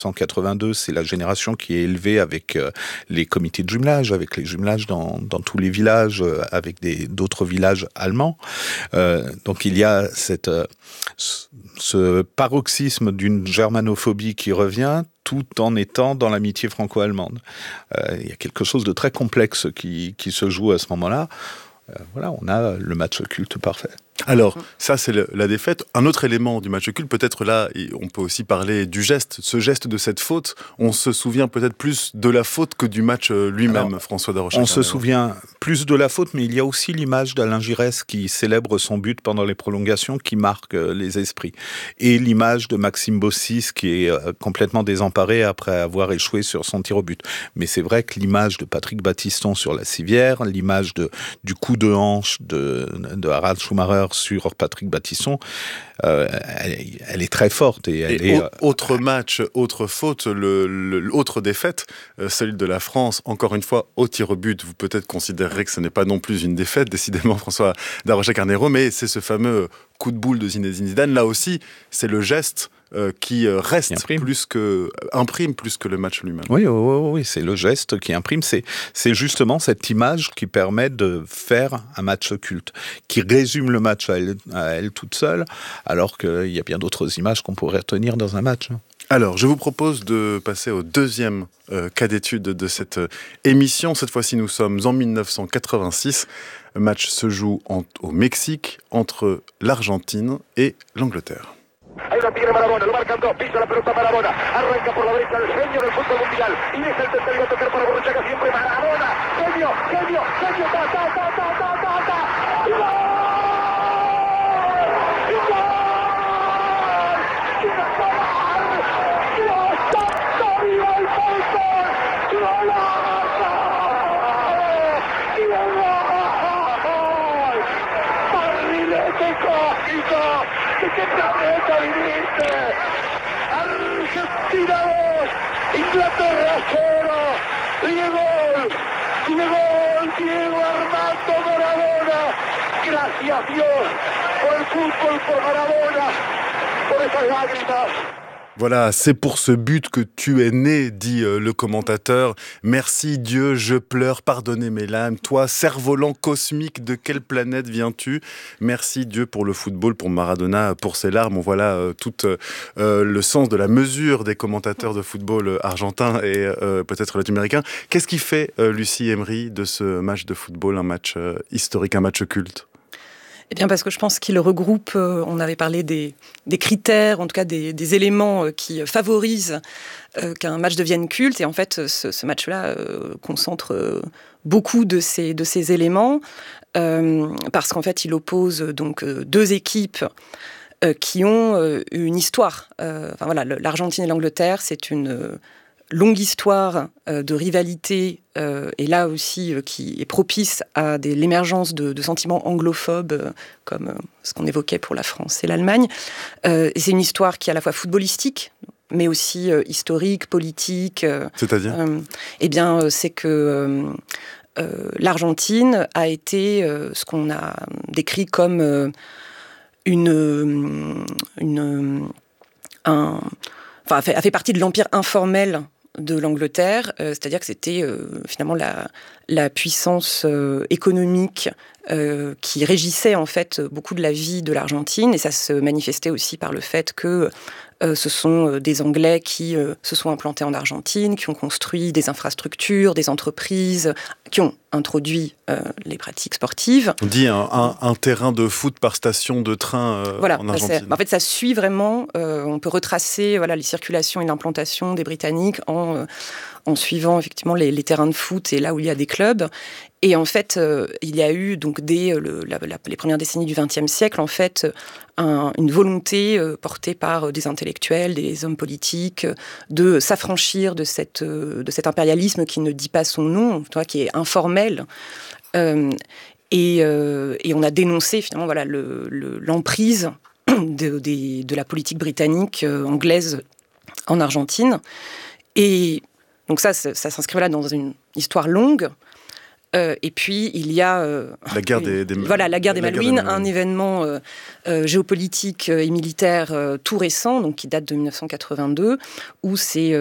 1982, c'est la génération qui est élevée avec les comités de jumelage, avec les jumelages dans tous les villages, avec d'autres villages allemands. Donc il y a ce paroxysme d'une germanophobie qui revient, tout en étant dans l'amitié franco-allemande. Il y a quelque chose de très complexe qui se joue à ce moment-là. Voilà, on a le match culte parfait. Alors, ça c'est la défaite. Un autre élément du match culte, peut-être là, on peut aussi parler du geste. Ce geste de cette faute, on se souvient peut-être plus de la faute que du match lui-même, alors, François Darocha. On se souvient plus de la faute, mais il y a aussi l'image d'Alain Giresse qui célèbre son but pendant les prolongations, qui marque les esprits. Et l'image de Maxime Bossis qui est complètement désemparé après avoir échoué sur son tir au but. Mais c'est vrai que l'image de Patrick Battiston sur la civière, l'image du coup de hanche de Harald Schumacher sur Patrick Battiston, elle est très forte. Autre match, autre faute, autre défaite, celle de la France, encore une fois, au tir au but. Vous peut-être considérerez que ce n'est pas non plus une défaite, décidément, François Darocha-Carneiro, mais c'est ce fameux coup de boule de Zinedine Zidane. Là aussi, c'est le geste qui imprime plus que le match lui-même. Oui, c'est le geste qui imprime. C'est justement cette image qui permet de faire un match culte, qui résume le match à elle toute seule, alors qu'il y a bien d'autres images qu'on pourrait retenir dans un match. Alors, je vous propose de passer au deuxième cas d'étude de cette émission. Cette fois-ci, nous sommes en 1986. Le match se joue au Mexique entre l'Argentine et l'Angleterre. Ahí la tiene Maradona, lo marcan dos, pisa la pelota Maradona, arranca por la derecha el genio del fútbol mundial y deja el tercero a tocar para Borruchaga, siempre Maradona, genio, ta, y ¡gol! ¿Qué planeta viniste? Argentina 2, Inglaterra 0. Diego Armando Maradona. Gracias Dios por el fútbol, por Maradona, por esas lágrimas. Voilà, c'est pour ce but que tu es né, dit le commentateur. Merci Dieu, je pleure, pardonnez mes larmes. Toi, cerf-volant cosmique, de quelle planète viens-tu ? Merci Dieu pour le football, pour Maradona, pour ses larmes. On voit là tout le sens de la mesure des commentateurs de football argentins et peut-être latino-américains. Qu'est-ce qui fait, Lucie Emery, de ce match de football un match historique, un match culte ? Eh bien, parce que je pense qu'il regroupe, on avait parlé des critères, en tout cas des éléments qui favorisent qu'un match devienne culte. Et en fait, ce match-là concentre beaucoup de ces éléments, parce qu'en fait, il oppose donc deux équipes qui ont une histoire. L'Argentine et l'Angleterre, c'est une longue histoire de rivalité, et là aussi qui est propice à l'émergence de sentiments anglophobes, comme ce qu'on évoquait pour la France et l'Allemagne. C'est une histoire qui est à la fois footballistique, mais aussi historique, politique. C'est-à-dire c'est que l'Argentine a été ce qu'on a décrit comme a fait partie de l'empire informel de l'Angleterre, c'est-à-dire que c'était finalement la puissance économique qui régissait en fait beaucoup de la vie de l'Argentine, et ça se manifestait aussi par le fait que ce sont des Anglais qui se sont implantés en Argentine, qui ont construit des infrastructures, des entreprises, qui ont introduit les pratiques sportives. On dit un terrain de foot par station de train en Argentine. En fait, ça suit vraiment, on peut retracer les circulations et l'implantation des Britanniques en suivant effectivement les terrains de foot et là où il y a des clubs. Et en fait, il y a eu, donc, dès les premières décennies du XXe siècle, en fait, une volonté portée par des intellectuels, des hommes politiques, de s'affranchir de cet impérialisme qui ne dit pas son nom, qui est informel. Et on a dénoncé, finalement, l'emprise de la politique britannique, anglaise, en Argentine. Et donc ça s'inscrit là dans une histoire longue. Et puis, il y a la guerre des Malouines, un événement géopolitique et militaire tout récent, donc qui date de 1982, où c'est